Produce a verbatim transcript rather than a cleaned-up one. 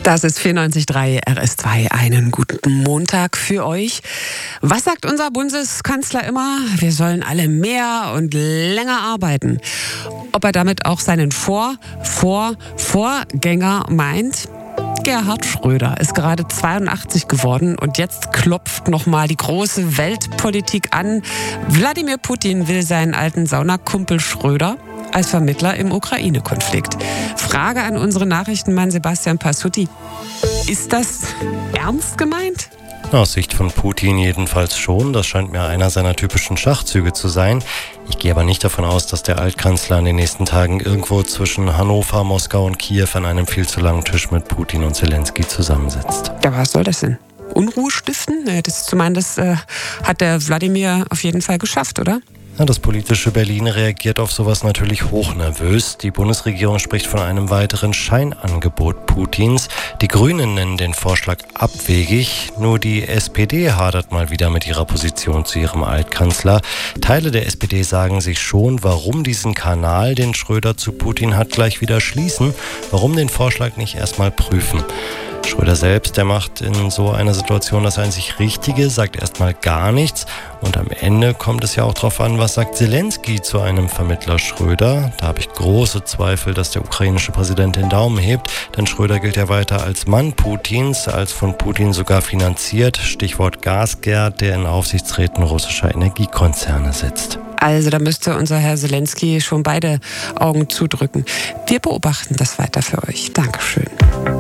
Das ist vierundneunzig Komma drei R S zwei. Einen guten Montag für euch. Was sagt unser Bundeskanzler immer? Wir sollen alle mehr und länger arbeiten. Ob er damit auch seinen Vor-, Vor-, Vorgänger meint? Gerhard Schröder ist gerade zweiundachtzig geworden und jetzt klopft nochmal die große Weltpolitik an. Wladimir Putin will seinen alten Saunakumpel Schröder als Vermittler im Ukraine-Konflikt. Frage an unseren Nachrichtenmann Sebastian Passutti. Ist das ernst gemeint? Aus Sicht von Putin jedenfalls schon. Das scheint mir einer seiner typischen Schachzüge zu sein. Ich gehe aber nicht davon aus, dass der Altkanzler in den nächsten Tagen irgendwo zwischen Hannover, Moskau und Kiew an einem viel zu langen Tisch mit Putin und Zelensky zusammensitzt. Ja, was soll das denn? Unruhe stiften? Das zu meinen, das äh, hat der Wladimir auf jeden Fall geschafft, oder? Ja, das politische Berlin reagiert auf sowas natürlich hochnervös. Die Bundesregierung spricht von einem weiteren Scheinangebot Putins. Die Grünen nennen den Vorschlag abwegig. Nur die S P D hadert mal wieder mit ihrer Position zu ihrem Altkanzler. Teile der S P D sagen sich schon, warum diesen Kanal, den Schröder zu Putin hat, gleich wieder schließen. Warum den Vorschlag nicht erstmal prüfen? Schröder selbst, der macht in so einer Situation das einzig Richtige, sagt erstmal gar nichts. Und am Ende kommt es ja auch darauf an, was sagt Zelensky zu einem Vermittler Schröder. Da habe ich große Zweifel, dass der ukrainische Präsident den Daumen hebt, denn Schröder gilt ja weiter als Mann Putins, als von Putin sogar finanziert. Stichwort Gasgerd, der in Aufsichtsräten russischer Energiekonzerne sitzt. Also da müsste unser Herr Zelensky schon beide Augen zudrücken. Wir beobachten das weiter für euch. Dankeschön.